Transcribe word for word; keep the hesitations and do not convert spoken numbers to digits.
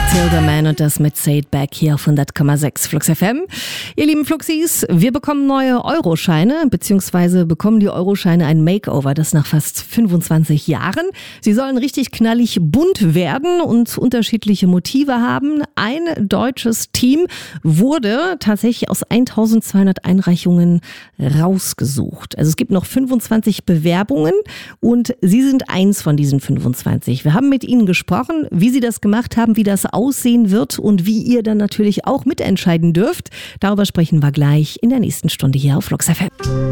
Matilda Mann und das mit Say It Back hier auf hundert Komma sechs Flux F M. Ihr lieben Fluxis, wir bekommen neue Euroscheine, beziehungsweise bekommen die Euroscheine ein Makeover, das nach fast fünfundzwanzig Jahren. Sie sollen richtig knallig bunt werden und unterschiedliche Motive haben. Ein deutsches Team wurde tatsächlich aus eintausendzweihundert Einreichungen rausgesucht. Also es gibt noch fünfundzwanzig Bewerbungen und Sie sind eins von diesen fünfundzwanzig. Wir haben mit Ihnen gesprochen, wie Sie das gemacht haben, wie das aussehen wird und wie ihr dann natürlich auch mitentscheiden dürft. Darüber sprechen wir gleich in der nächsten Stunde hier auf Flux F M.